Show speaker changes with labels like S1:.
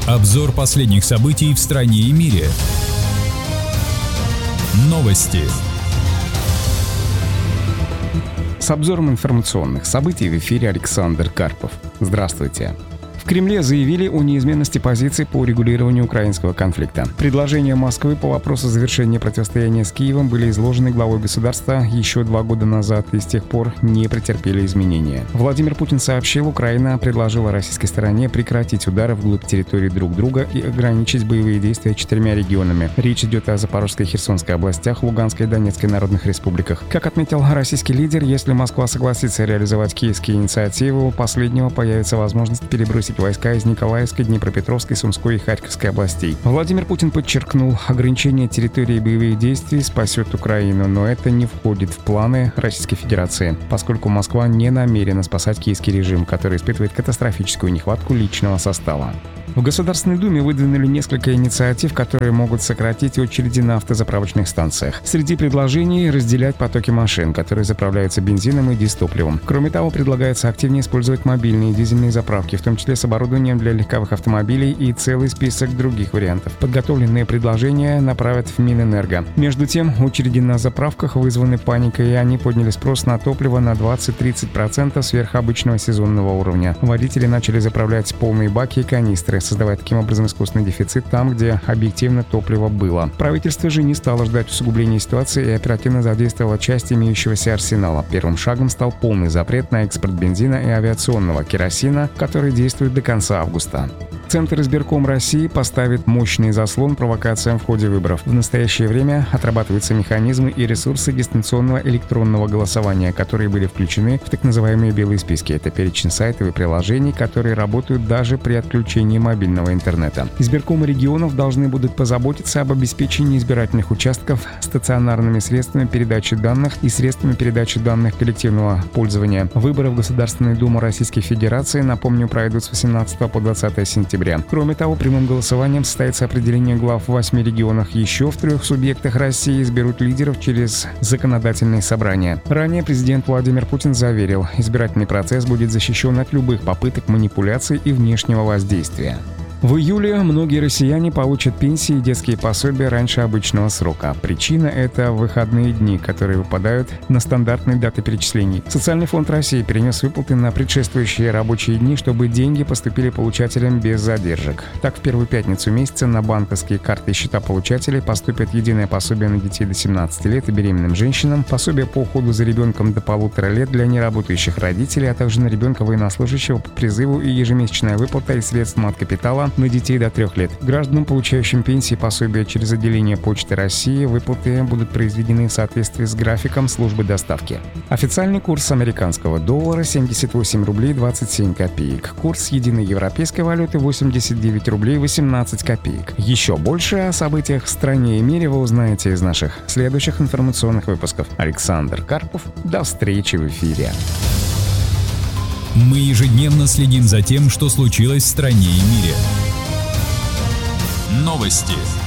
S1: Обзор последних событий в стране и мире. Новости.
S2: С обзором информационных событий в эфире Александр Карпов. Здравствуйте. В Кремле заявили о неизменности позиции по урегулированию украинского конфликта. Предложения Москвы по вопросу завершения противостояния с Киевом были изложены главой государства еще 2 года назад и с тех пор не претерпели изменения. Владимир Путин сообщил, Украина предложила российской стороне прекратить удары вглубь территории друг друга и ограничить боевые действия 4 регионами. Речь идет о Запорожской и Херсонской областях, Луганской и Донецкой народных республиках. Как отметил российский лидер, если Москва согласится реализовать киевские инициативы, у последнего появится возможность перебросить войска из Николаевской, Днепропетровской, Сумской и Харьковской областей. Владимир Путин подчеркнул, ограничение территории боевых действий спасет Украину, но это не входит в планы Российской Федерации, поскольку Москва не намерена спасать киевский режим, который испытывает катастрофическую нехватку личного состава. В Государственной Думе выдвинули несколько инициатив, которые могут сократить очереди на автозаправочных станциях. Среди предложений – разделять потоки машин, которые заправляются бензином и дизтопливом. Кроме того, предлагается активнее использовать мобильные дизельные заправки, в том числе с оборудованием для легковых автомобилей и целый список других вариантов. Подготовленные предложения направят в Минэнерго. Между тем, очереди на заправках вызваны паникой, и они подняли спрос на топливо на 20-30% сверх обычного сезонного уровня. Водители начали заправлять полные баки и канистры, создавая таким образом искусственный дефицит там, где объективно топливо было. Правительство же не стало ждать усугубления ситуации и оперативно задействовало часть имеющегося арсенала. Первым шагом стал полный запрет на экспорт бензина и авиационного керосина, который действует до конца августа. Центр избирком России поставит мощный заслон провокациям в ходе выборов. В настоящее время отрабатываются механизмы и ресурсы дистанционного электронного голосования, которые были включены в так называемые белые списки. Это перечень сайтов и приложений, которые работают даже при отключении мобильного интернета. Избиркомы регионов должны будут позаботиться об обеспечении избирательных участков стационарными средствами передачи данных и средствами передачи данных коллективного пользования. Выборы в Государственную Думу Российской Федерации, напомню, пройдут с 18 по 20 сентября. Кроме того, прямым голосованием состоится определение глав в 8 регионах. Еще в 3 субъектах России изберут лидеров через законодательные собрания. Ранее президент Владимир Путин заверил, избирательный процесс будет защищен от любых попыток манипуляций и внешнего воздействия. В июле многие россияне получат пенсии и детские пособия раньше обычного срока. Причина – это выходные дни, которые выпадают на стандартные даты перечислений. Социальный фонд России перенес выплаты на предшествующие рабочие дни, чтобы деньги поступили получателям без задержек. Так, в первую пятницу месяца на банковские карты и счета получателей поступят единое пособие на детей до 17 лет и беременным женщинам, пособие по уходу за ребенком до 1,5 лет для неработающих родителей, а также на ребенка военнослужащего по призыву и ежемесячная выплата из средств маткапитала на детей до 3 лет. Гражданам, получающим пенсии и пособия через отделение Почты России, выплаты будут произведены в соответствии с графиком службы доставки. Официальный курс американского доллара 78 рублей 27 копеек. Курс единой европейской валюты 89 рублей 18 копеек. Еще больше о событиях в стране и мире вы узнаете из наших следующих информационных выпусков. Александр Карпов. До встречи в эфире.
S1: Мы ежедневно следим за тем, что случилось в стране и мире. Новости.